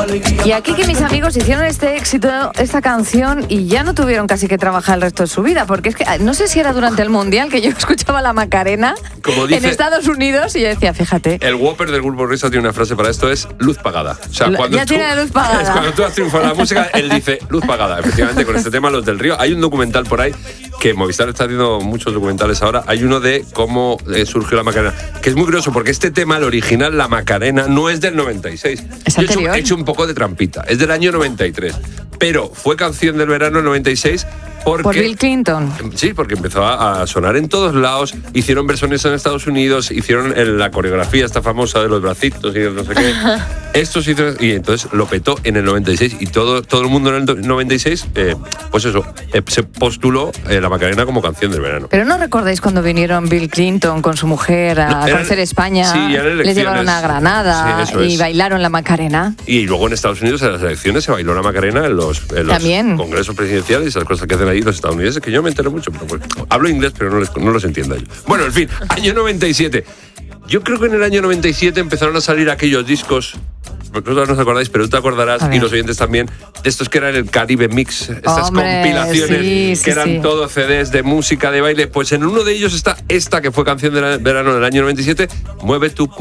Y aquí que mis amigos hicieron este éxito, esta canción, y ya no tuvieron casi que trabajar el resto de su vida, porque es que no sé si era durante el Mundial que yo escuchaba la Macarena en Estados Unidos y yo decía, fíjate. El Whopper del Grupo Risa tiene una frase para esto, es luz pagada. O sea, tiene luz pagada. Es cuando tú has triunfado en la música, él dice luz pagada. Efectivamente, con este tema, Los del Río. Hay un documental por ahí, que Movistar está haciendo muchos documentales ahora. Hay uno de cómo surgió la Macarena, que es muy curioso, porque este tema, el original, la Macarena, no es del 96. ¿Es anterior? He hecho un poco de trampita. Es del año 93. Pero fue canción del verano del 96 porque... ¿Por Bill Clinton? Sí, porque empezó a sonar en todos lados. Hicieron versiones en Estados Unidos, hicieron la coreografía esta famosa de los bracitos y no sé qué. Estos hicieron... Y entonces lo petó en el 96 y todo el mundo en el 96, pues eso, se postuló la Macarena como canción del verano. Pero ¿no recordáis cuando vinieron Bill Clinton con su mujer a conocer España? Sí, les llevaron a Granada y bailaron la Macarena. Y luego en Estados Unidos, en las elecciones, se bailó la Macarena en los congresos presidenciales y esas cosas que hacen ahí los estadounidenses, que yo me entero mucho, pero pues, hablo inglés, pero no los entiendo yo. Bueno, en fin, año 97. Yo creo que en el año 97 empezaron a salir aquellos discos, vosotros no os acordáis, pero tú te acordarás, y los oyentes también, de estos que eran el Caribe Mix, estas compilaciones que eran todo CDs de música, de baile. Pues en uno de ellos está esta que fue canción del verano del año 97, Mueve tu